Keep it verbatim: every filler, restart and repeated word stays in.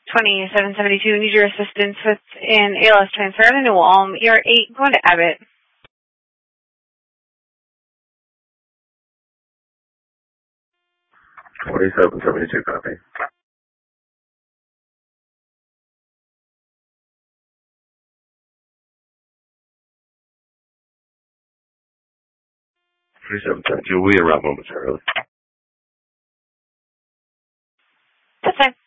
twenty-seven seventy-two. Need your assistance with an A L S transfer to New Ulm. E R eight, going to Abbott. twenty-seven seventy-two, copy. twenty-seven seventy-two, we arrive momentarily. That's fine.